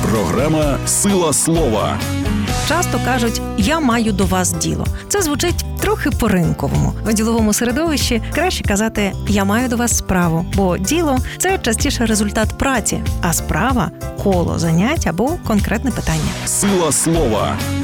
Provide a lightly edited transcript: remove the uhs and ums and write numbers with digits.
Програма «Сила слова». Часто кажуть «я маю до вас діло». Це звучить трохи по-ринковому. В діловому середовищі краще казати «я маю до вас справу», бо діло – це частіше результат праці, а справа – коло занять або конкретне питання. «Сила слова»